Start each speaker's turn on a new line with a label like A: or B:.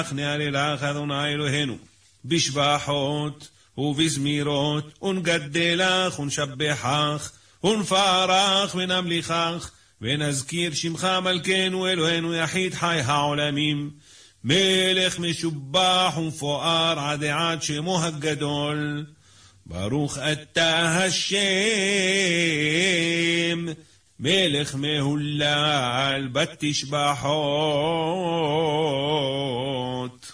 A: נהללך אדוני אלוהינו, בשבחות ובזמירות, ונגדלך ונשבחך, ונפארך ונמליכך, ונזכיר שמך מלכנו אלוהינו יחיד חי העולמים, מלך משובח ומפואר עד עד שמו הגדול. ברוך אתה השם, מלך מהולל בתשבחות.